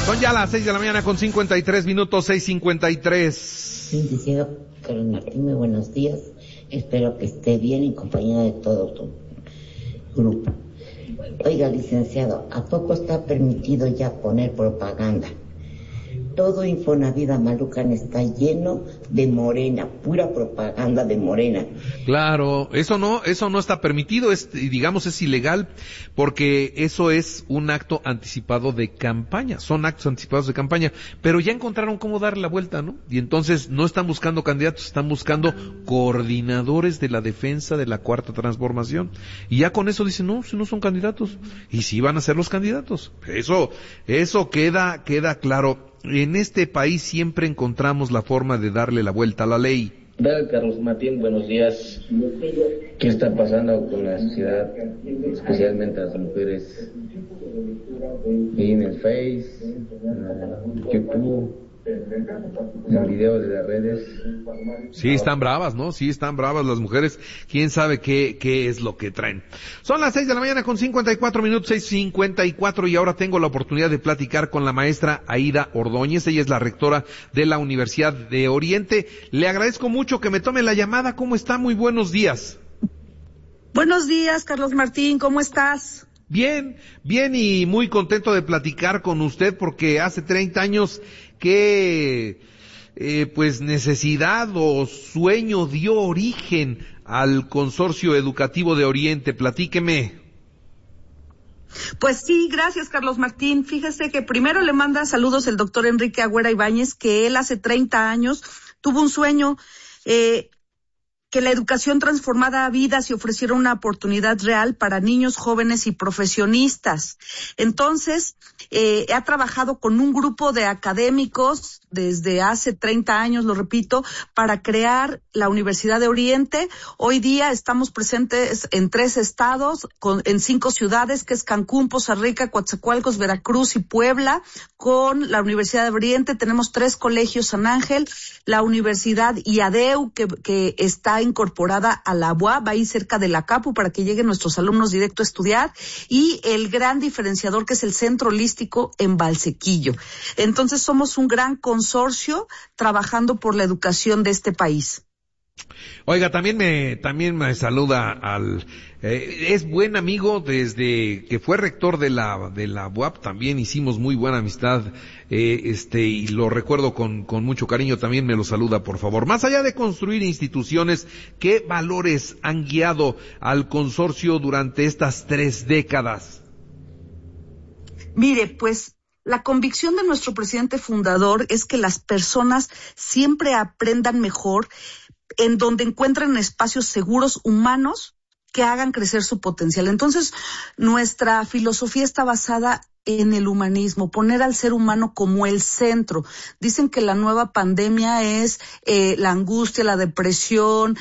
Son ya las 6 de la mañana con 53 minutos, 6:53. Sí, licenciado Carlos Martín, muy buenos días. Espero que esté bien en compañía de todo tu grupo. Oiga, licenciado, ¿a poco está permitido ya poner propaganda? Todo Infonavit Amalucan está lleno de Morena, pura propaganda de Morena. Claro, eso no está permitido, digamos es ilegal, porque eso es un acto anticipado de campaña, son actos anticipados de campaña, pero ya encontraron cómo darle la vuelta, ¿no? Y entonces no están buscando candidatos, están buscando coordinadores de la defensa de la Cuarta Transformación. Y ya con eso dicen, no, si no son candidatos, y si van a ser los candidatos. Eso queda claro. En este país siempre encontramos la forma de darle la vuelta a la ley. Hola, Carlos Martín, buenos días. ¿Qué está pasando con la sociedad, especialmente las mujeres? Y en el Face, en YouTube, en videos de las redes. Sí, están bravas, ¿no? Sí, están bravas las mujeres. ¿Quién sabe qué es lo que traen? Son las 6 de la mañana con 54 minutos, 6:54, y ahora tengo la oportunidad de platicar con la maestra Aida Ordóñez. Ella es la rectora de la Universidad de Oriente. Le agradezco mucho que me tome la llamada. ¿Cómo está? Muy buenos días. Buenos días, Carlos Martín. ¿Cómo estás? Bien, y muy contento de platicar con usted porque hace 30 años que pues necesidad o sueño dio origen al Consorcio Educativo de Oriente. Platíqueme. Pues sí, gracias, Carlos Martín. Fíjese que primero le manda saludos el doctor Enrique Agüera Ibáñez, que él hace 30 años tuvo un sueño, que la educación transformara vidas y ofreciera una oportunidad real para niños, jóvenes y profesionistas. Entonces, ha trabajado con un grupo de académicos desde hace 30 años, lo repito, para crear la Universidad de Oriente. Hoy día estamos presentes en 3 estados, en 5 ciudades, que es Cancún, Poza Rica, Coatzacoalcos, Veracruz y Puebla. Con la Universidad de Oriente tenemos 3 colegios: San Ángel, la Universidad IADEU, que está incorporada a la UAB, ahí cerca de la CAPU, para que lleguen nuestros alumnos directo a estudiar, y el gran diferenciador, que es el Centro Holístico en Valsequillo. Entonces somos un gran consorcio trabajando por la educación de este país. Oiga, también me saluda es buen amigo desde que fue rector de la UAP. También hicimos muy buena amistad, y lo recuerdo con mucho cariño. También me lo saluda, por favor. Más allá de construir instituciones, ¿qué valores han guiado al consorcio durante estas 3 décadas? Mire, pues la convicción de nuestro presidente fundador es que las personas siempre aprendan mejor en donde encuentren espacios seguros, humanos, que hagan crecer su potencial. Entonces, nuestra filosofía está basada en el humanismo, poner al ser humano como el centro. Dicen que la nueva pandemia es la angustia, la depresión,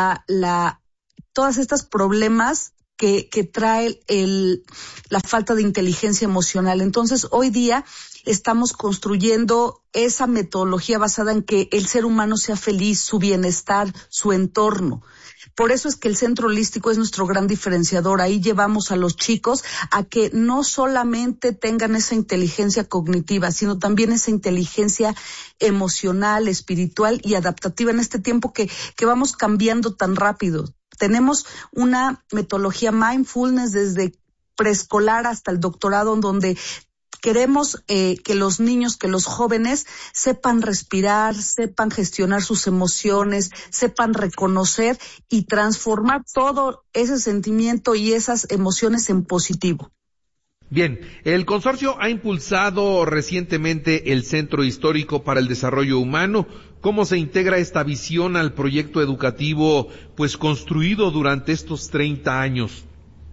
todas estas problemas que trae la falta de inteligencia emocional. Entonces, hoy día estamos construyendo esa metodología basada en que el ser humano sea feliz, su bienestar, su entorno. Por eso es que el Centro Holístico es nuestro gran diferenciador. Ahí llevamos a los chicos a que no solamente tengan esa inteligencia cognitiva, sino también esa inteligencia emocional, espiritual y adaptativa en este tiempo que vamos cambiando tan rápido. Tenemos una metodología mindfulness desde preescolar hasta el doctorado, en donde queremos que los niños, que los jóvenes sepan respirar, sepan gestionar sus emociones, sepan reconocer y transformar todo ese sentimiento y esas emociones en positivo. Bien, el consorcio ha impulsado recientemente el Centro Histórico para el Desarrollo Humano. ¿Cómo se integra esta visión al proyecto educativo, pues, construido durante estos 30 años?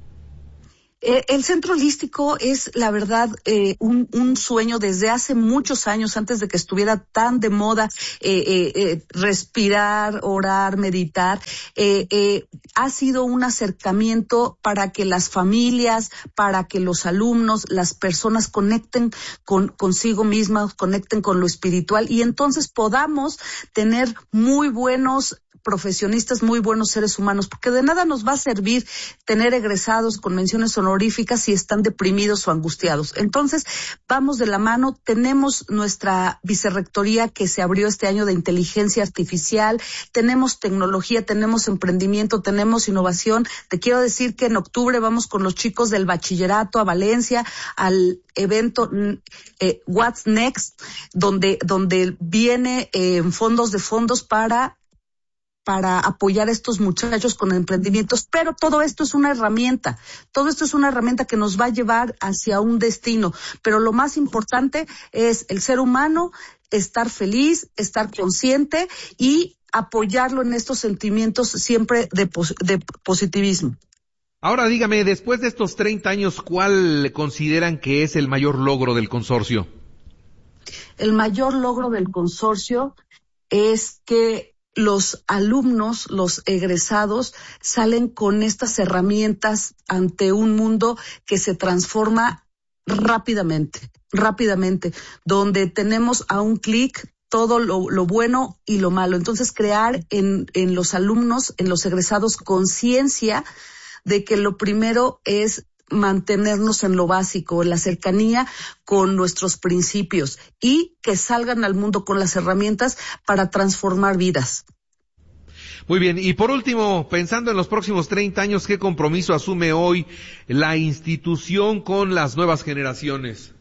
El Centro Holístico es, la verdad, un sueño desde hace muchos años, antes de que estuviera tan de moda respirar, orar, meditar. Ha sido un acercamiento para que las familias, para que los alumnos, las personas conecten consigo mismas, conecten con lo espiritual, y entonces podamos tener muy buenos profesionistas, muy buenos seres humanos, porque de nada nos va a servir tener egresados con menciones honoríficas si están deprimidos o angustiados. Entonces, vamos de la mano. Tenemos nuestra vicerrectoría que se abrió este año de inteligencia artificial, tenemos tecnología, tenemos emprendimiento, tenemos innovación. Te quiero decir que en octubre vamos con los chicos del bachillerato a Valencia, al evento What's Next, donde viene fondos para apoyar a estos muchachos con emprendimientos, pero todo esto es una herramienta que nos va a llevar hacia un destino, pero lo más importante es el ser humano, estar feliz, estar consciente y apoyarlo en estos sentimientos siempre de positivismo. Ahora dígame, después de estos 30 años, ¿cuál consideran que es el mayor logro del consorcio? El mayor logro del consorcio es que los alumnos, los egresados, salen con estas herramientas ante un mundo que se transforma rápidamente, donde tenemos a un clic todo lo bueno y lo malo. Entonces, crear en los alumnos, en los egresados, conciencia de que lo primero es mantenernos en lo básico, en la cercanía con nuestros principios y que salgan al mundo con las herramientas para transformar vidas. Muy bien, y por último, pensando en los próximos 30 años, ¿qué compromiso asume hoy la institución con las nuevas generaciones?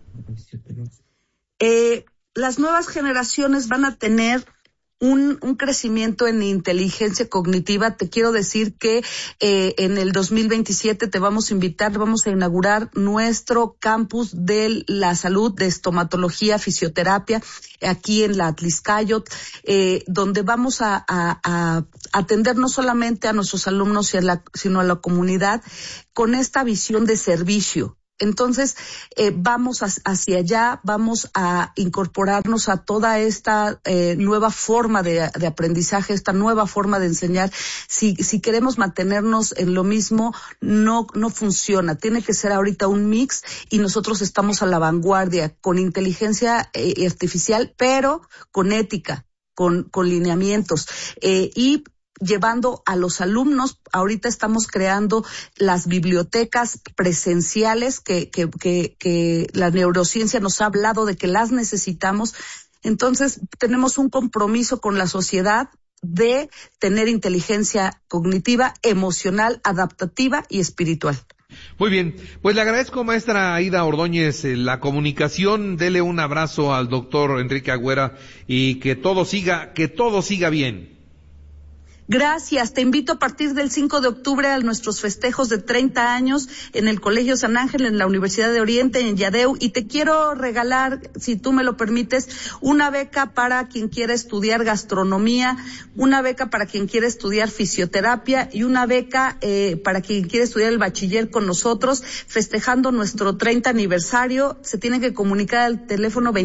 Las nuevas generaciones van a tener un crecimiento en inteligencia cognitiva. Te quiero decir que en el 2027 te vamos a inaugurar nuestro campus de la salud, de estomatología, fisioterapia, aquí en la Atlixcáyotl, donde vamos a atender no solamente a nuestros alumnos, sino a la comunidad con esta visión de servicio. Entonces, vamos hacia allá, vamos a incorporarnos a toda esta nueva forma de aprendizaje, esta nueva forma de enseñar. Si queremos mantenernos en lo mismo, no funciona. Tiene que ser ahorita un mix y nosotros estamos a la vanguardia con inteligencia artificial, pero con ética, con lineamientos y llevando a los alumnos. Ahorita estamos creando las bibliotecas presenciales que la neurociencia nos ha hablado de que las necesitamos. Entonces, tenemos un compromiso con la sociedad de tener inteligencia cognitiva, emocional, adaptativa y espiritual. Muy bien, pues le agradezco, maestra Aida Ordóñez, la comunicación. Dele un abrazo al doctor Enrique Agüera y que todo siga bien. Gracias, te invito a partir del 5 de octubre a nuestros festejos de 30 años en el Colegio San Ángel, en la Universidad de Oriente, en Yadeu, y te quiero regalar, si tú me lo permites, una beca para quien quiera estudiar gastronomía, una beca para quien quiera estudiar fisioterapia y una beca para quien quiera estudiar el bachiller con nosotros, festejando nuestro 30 aniversario. Se tienen que comunicar al teléfono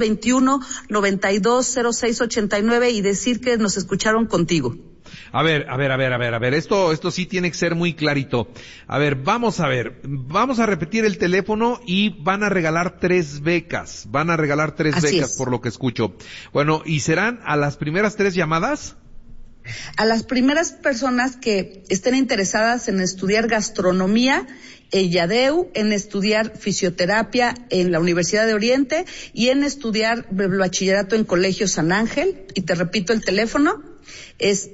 2221-920689 y decir que nos escucharon contigo. A ver, esto sí tiene que ser muy clarito. Vamos a repetir el teléfono y van a regalar 3 becas. Así es. Por lo que escucho. Bueno, ¿y serán a las primeras 3 llamadas? A las primeras personas que estén interesadas en estudiar gastronomía en Yadeu, en estudiar fisioterapia en la Universidad de Oriente y en estudiar bachillerato en Colegio San Ángel. Y te repito el teléfono, es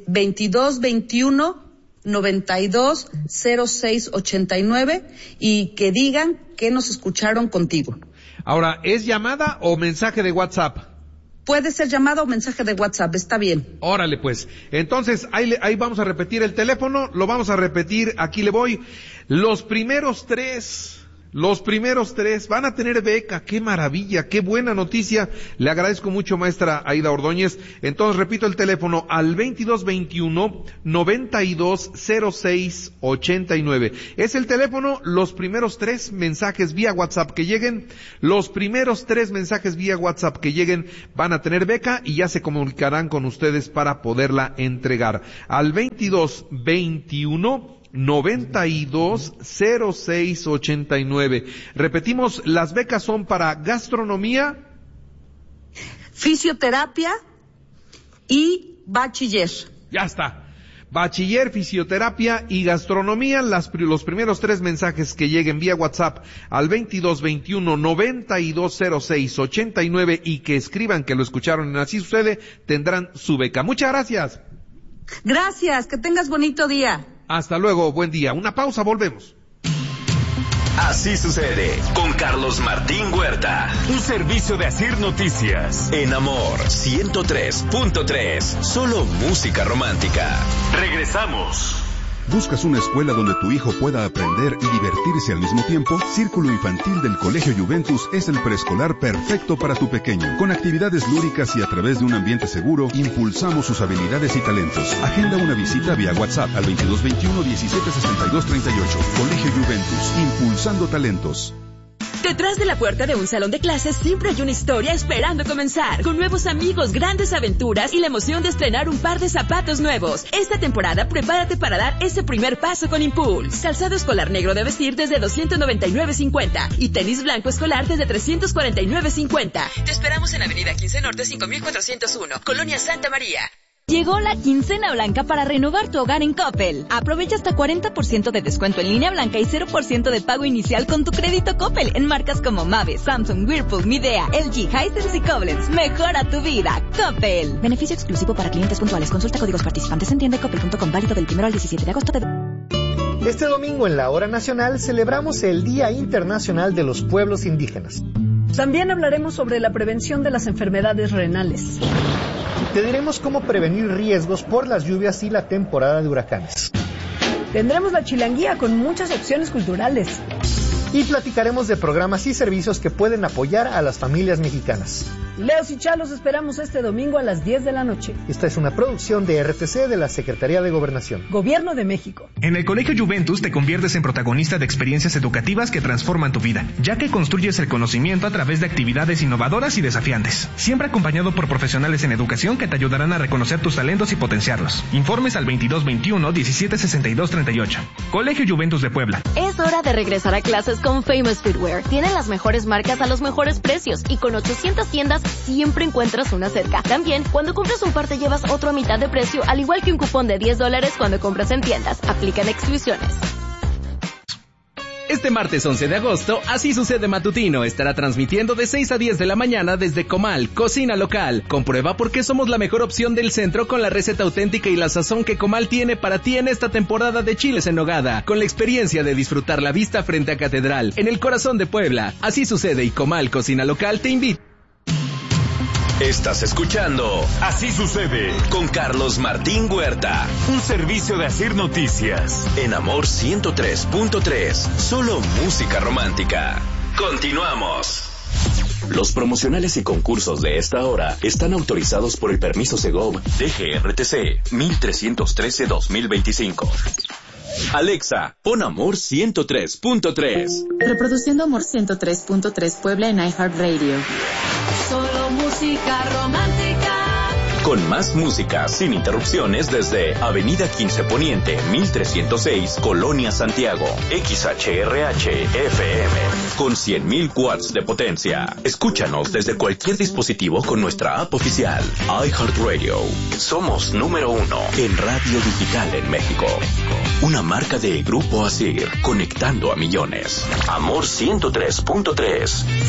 2221-920689 y que digan que nos escucharon contigo. Ahora, ¿es llamada o mensaje de WhatsApp? Puede ser llamada o mensaje de WhatsApp, está bien. Órale pues. Entonces, ahí vamos a repetir el teléfono, lo vamos a repetir, aquí le voy. Los primeros tres van a tener beca. ¡Qué maravilla! ¡Qué buena noticia! Le agradezco mucho, maestra Aida Ordóñez. Entonces, repito el teléfono al 2221-920689. Es el teléfono, los primeros 3 mensajes vía WhatsApp que lleguen, van a tener beca y ya se comunicarán con ustedes para poderla entregar. Al 2221-920689. Repetimos, las becas son para gastronomía, fisioterapia y bachiller. Ya está. Bachiller, fisioterapia y gastronomía, los primeros 3 mensajes que lleguen vía WhatsApp al 2221-920689 y que escriban que lo escucharon en Así Sucede, tendrán su beca. Muchas gracias. Gracias, que tengas bonito día. Hasta luego, buen día. Una pausa, volvemos. Así Sucede con Carlos Martín Huerta. Un servicio de Asir Noticias. En Amor 103.3. Solo música romántica. Regresamos. ¿Buscas una escuela donde tu hijo pueda aprender y divertirse al mismo tiempo? Círculo Infantil del Colegio Juventus es el preescolar perfecto para tu pequeño. Con actividades lúdicas y a través de un ambiente seguro, impulsamos sus habilidades y talentos. Agenda una visita vía WhatsApp al 2221-176238. Colegio Juventus, impulsando talentos. Detrás de la puerta de un salón de clases siempre hay una historia esperando comenzar, con nuevos amigos, grandes aventuras y la emoción de estrenar un par de zapatos nuevos. Esta temporada prepárate para dar ese primer paso con Impulse. Calzado escolar negro de vestir desde $299.50 y tenis blanco escolar desde $349.50. Te esperamos en Avenida 15 Norte 5401, Colonia Santa María. Llegó la quincena blanca para renovar tu hogar en Coppel. Aprovecha hasta 40% de descuento en línea blanca y 0% de pago inicial con tu crédito Coppel en marcas como Mave, Samsung, Whirlpool, Midea, LG, Hisense y Koblenz. Mejora tu vida. Coppel. Beneficio exclusivo para clientes puntuales. Consulta códigos participantes en tiendacoppel.com, válido del 1 al 17 de agosto. Este domingo en la Hora Nacional celebramos el Día Internacional de los Pueblos Indígenas. También hablaremos sobre la prevención de las enfermedades renales. Te diremos cómo prevenir riesgos por las lluvias y la temporada de huracanes. Tendremos la chilanguía con muchas opciones culturales. Y platicaremos de programas y servicios que pueden apoyar a las familias mexicanas. Leos y Chalos esperamos este domingo a las 10 de la noche. Esta es una producción de RTC de la Secretaría de Gobernación. Gobierno de México. En el Colegio Juventus te conviertes en protagonista de experiencias educativas que transforman tu vida, ya que construyes el conocimiento a través de actividades innovadoras y desafiantes. Siempre acompañado por profesionales en educación que te ayudarán a reconocer tus talentos y potenciarlos. Informes al 2221-176238. Colegio Juventus de Puebla. Es hora de regresar a clases con Famous Footwear. Tienen las mejores marcas a los mejores precios y con 800 tiendas siempre encuentras una cerca. También, cuando compras un par te llevas otro a mitad de precio, al igual que un cupón de $10 cuando compras en tiendas. Aplican exclusiones. Este martes 11 de agosto, Así Sucede Matutino estará transmitiendo de 6 a 10 de la mañana desde Comal, cocina local. Comprueba por qué somos la mejor opción del centro con la receta auténtica y la sazón que Comal tiene para ti en esta temporada de chiles en nogada, con la experiencia de disfrutar la vista frente a Catedral, en el corazón de Puebla. Así Sucede y Comal, cocina local te invita. Estás escuchando Así Sucede con Carlos Martín Huerta. Un servicio de Asir Noticias. En Amor 103.3. Solo música romántica. Continuamos. Los promocionales y concursos de esta hora están autorizados por el permiso Segov DGRTC 1313-2025. Alexa, pon Amor 103.3. Reproduciendo Amor 103.3 Puebla en iHeartRadio. Solo música romántica. Con más música sin interrupciones desde Avenida 15 Poniente, 1306, Colonia Santiago. XHRH FM con 100.000 watts de potencia. Escúchanos desde cualquier dispositivo con nuestra app oficial iHeartRadio. Somos número 1 en radio digital en México. Una marca de Grupo Asir, conectando a millones. Amor 103.3.